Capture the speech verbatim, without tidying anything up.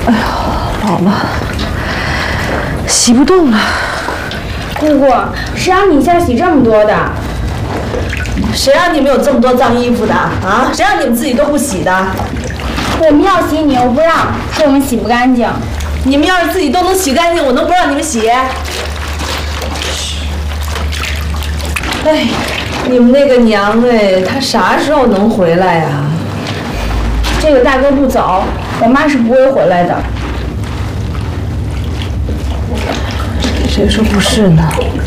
哎呀，老了，洗不动了。 姑姑，谁让你一下洗这么多的？ 谁让你们有这么多脏衣服的啊？谁让你们自己都不洗的？ 我们要洗，你又不让，说我们洗不干净。 你们要是自己都能洗干净，我能不让你们洗？哎，你们那个娘哎，她啥时候能回来呀？ 这个大哥不走，我妈是不会回来的。 谁说不是呢？